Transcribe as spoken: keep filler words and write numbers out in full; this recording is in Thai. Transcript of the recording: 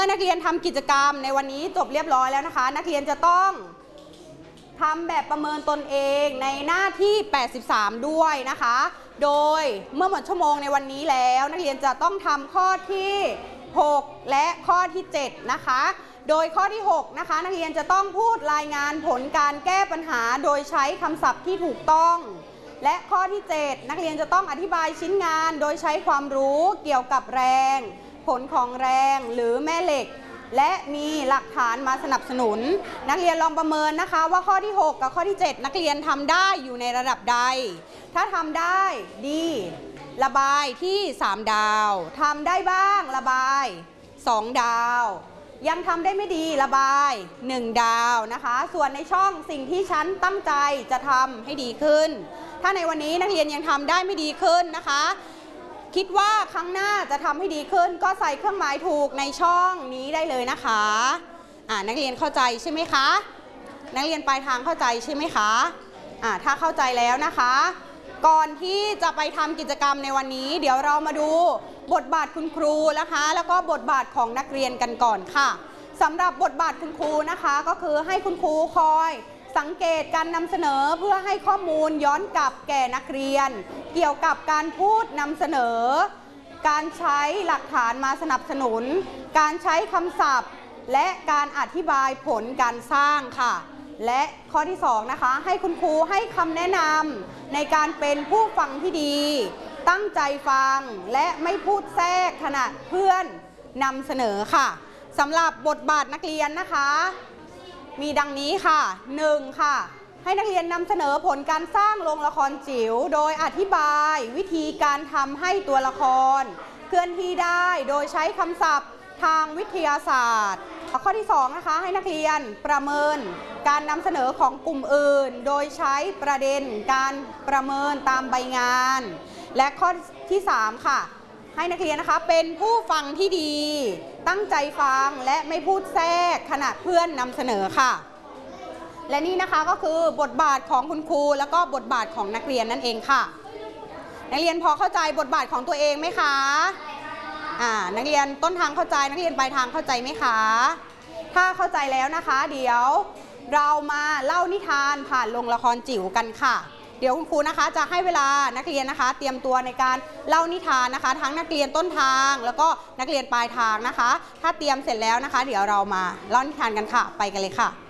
อนักเรียนทำกิจกรรมในวันนี้จบเรียบร้อยแล้วนะคะนักเรียนจะต้องทำแบบประเมินตนเองในหน้าที่แปดสิบสามด้วยนะคะโดยเมื่อหมดชั่วโมงในวันนี้แล้วนักเรียนจะต้องทำข้อที่หกและข้อที่เจ็ดนะคะโดยข้อที่หกนะคะนักเรียนจะต้องพูดรายงานผลการแก้ปัญหาโดยใช้คำศัพท์ที่ถูกต้องและข้อที่เจ็ดนักเรียนจะต้องอธิบายชิ้นงานโดยใช้ความรู้เกี่ยวกับแรงผลของแรงหรือแม่เหล็กและมีหลักฐานมาสนับสนุนนักเรียนลองประเมินนะคะว่าข้อที่หกกับข้อที่เจ็ดนักเรียนทำได้อยู่ในระดับใดถ้าทำได้ดีระบายที่สามดาวทำได้บ้างระบายสองดาวยังทำได้ไม่ดีระบายหนึ่งดาวนะคะส่วนในช่องสิ่งที่ฉันตั้งใจจะทำให้ดีขึ้นถ้าในวันนี้นักเรียนยังทำได้ไม่ดีขึ้นนะคะคิดว่าครั้งหน้าจะทำให้ดีขึ้นก็ใส่เครื่องหมายถูกในช่องนี้ได้เลยนะคะอ่านักเรียนเข้าใจใช่ไหมคะนักเรียนปลายทางเข้าใจใช่ไหมคะอ่าถ้าเข้าใจแล้วนะคะก่อนที่จะไปทำกิจกรรมในวันนี้เดี๋ยวเรามาดูบทบาทคุณครูนะคะแล้วก็บทบาทของนักเรียนกันก่อนค่ะสำหรับบทบาทคุณครูนะคะก็คือให้คุณครูคอยสังเกตการนำเสนอเพื่อให้ข้อมูลย้อนกลับแก่นักเรียนเกี่ยวกับการพูดนำเสนอการใช้หลักฐานมาสนับสนุนการใช้คำศัพท์และการอธิบายผลการสร้างค่ะและข้อที่สองนะคะให้คุณครูให้คำแนะนำในการเป็นผู้ฟังที่ดีตั้งใจฟังและไม่พูดแทรกขณะเพื่อนนำเสนอค่ะสำหรับบทบาทนักเรียนนะคะมีดังนี้ค่ะหนึ่งค่ะให้นักเรียนนำเสนอผลการสร้างโรงละครจิ๋วโดยอธิบายวิธีการทำให้ตัวละครเคลื่อนที่ได้โดยใช้คำศัพท์ทางวิทยาศาสตร์ข้อที่สองนะคะให้นักเรียนประเมินการนำเสนอของกลุ่มอื่นโดยใช้ประเด็นการประเมินตามใบงานและข้อที่สามค่ะให้นักเรียนนะคะเป็นผู้ฟังที่ดีตั้งใจฟังและไม่พูดแทรกขณะเพื่อนนำเสนอค่ะและนี่นะคะก็คือบทบาทของคุณครูแล้วก็บทบาทของนักเรียนนั่นเองค่ะนักเรียนพอเข้าใจบทบาทของตัวเองไหมคะอ่านักเรียนต้นทางเข้าใจนักเรียนปลายทางเข้าใจไหมคะถ้าเข้าใจแล้วนะคะเดี๋ยวเรามาเล่านิทานผ่านโรงละครจิ๋วกันค่ะเดี๋ยวคุณครูนะคะจะให้เวลานักเรียนนะคะเตรียมตัวในการเล่านิทานนะคะทั้งนักเรียนต้นทางแล้วก็นักเรียนปลายทางนะคะถ้าเตรียมเสร็จแล้วนะคะเดี๋ยวเรามาเล่านิทานกันค่ะไปกันเลยค่ะ